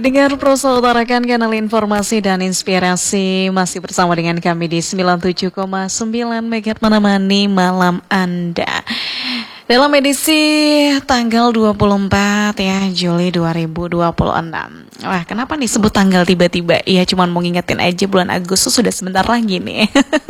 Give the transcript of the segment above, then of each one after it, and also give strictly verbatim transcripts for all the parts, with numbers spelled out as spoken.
Dengar Prosa utarakan kanal informasi dan inspirasi. Masih bersama dengan kami di sembilan puluh tujuh koma sembilan Megahertz menemani malam Anda. Dalam edisi tanggal dua puluh empat ya Juli dua ribu dua puluh enam. Wah, kenapa nih sebut tanggal tiba-tiba? Ya cuman mau ngingetin aja bulan Agustus sudah sebentar lagi nih.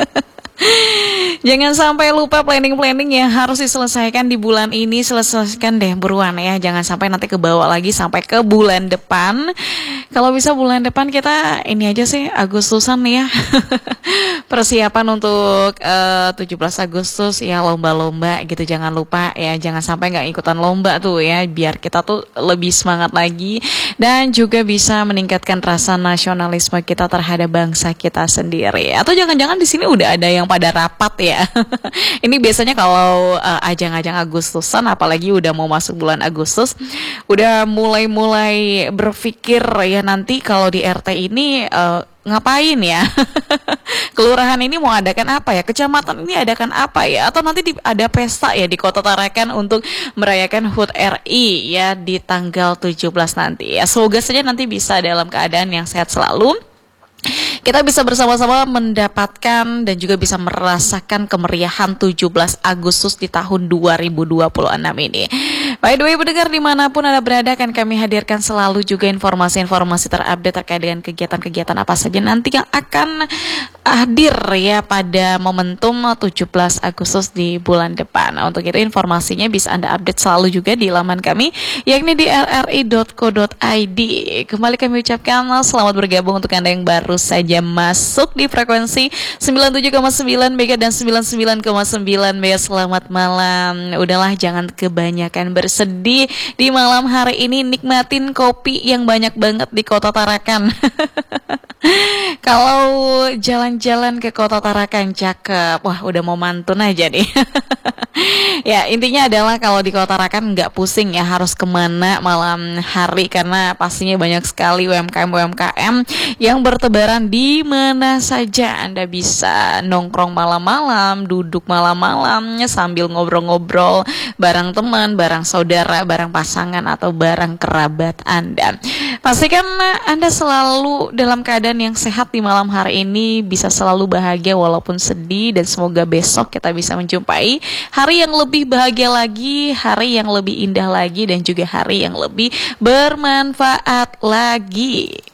Jangan sampai lupa planning-planning yang harus diselesaikan di bulan ini. Selesaikan deh buruan ya. Jangan sampai nanti kebawa lagi sampai ke bulan depan. Kalau bisa bulan depan kita ini aja sih Agustusan ya. Persiapan untuk uh, tujuh belas Agustus ya, lomba-lomba gitu. Jangan lupa ya, jangan sampai gak ikutan lomba tuh ya. Biar kita tuh lebih semangat lagi. Dan juga bisa meningkatkan rasa nasionalisme kita terhadap bangsa kita sendiri. Atau jangan-jangan di sini udah ada yang pada rapat ya. Ini biasanya kalau uh, ajang-ajang Agustusan, apalagi udah mau masuk bulan Agustus, udah mulai-mulai berpikir ya nanti kalau di R T ini uh, ngapain ya? Kelurahan ini mau adakan apa ya? Kecamatan ini adakan apa ya? Atau nanti di, ada pesta ya di Kota Tarakan untuk merayakan H U T R I ya di tanggal tujuh belas nanti ya. Semoga saja nanti bisa dalam keadaan yang sehat selalu. Kita bisa bersama-sama mendapatkan dan juga bisa merasakan kemeriahan tujuh belas Agustus di tahun dua ribu dua puluh enam ini. By the way, pendengar dimanapun Anda berada, akan kami hadirkan selalu juga informasi-informasi terupdate terkait dengan kegiatan-kegiatan apa saja nanti yang akan hadir ya pada momentum tujuh belas Agustus di bulan depan. Nah, untuk itu informasinya bisa Anda update selalu juga di laman kami, yakni di r r i dot co dot i d. Kembali kami ucapkan selamat bergabung untuk Anda yang baru saja masuk di frekuensi sembilan puluh tujuh koma sembilan Mega dan sembilan puluh sembilan koma sembilan Mega. Selamat malam. Udahlah, jangan kebanyakan bersedih di malam hari ini, nikmatin kopi yang banyak banget di Kota Tarakan. Kalau jalan-jalan ke Kota Tarakan cakep, wah udah mau mantun aja nih. Ya intinya adalah kalau di Kota Tarakan nggak pusing ya harus kemana malam hari, karena pastinya banyak sekali U M K M U M K M yang bertebaran di mana saja. Anda bisa nongkrong malam-malam, duduk malam-malam sambil ngobrol-ngobrol bareng teman, bareng saudara, bareng pasangan atau bareng kerabat Anda. Pastikan Anda selalu dalam keadaan yang sehat di malam hari ini, bisa selalu bahagia walaupun sedih, dan semoga besok kita bisa menjumpai hari yang lebih bahagia lagi, hari yang lebih indah lagi, dan juga hari yang lebih bermanfaat lagi.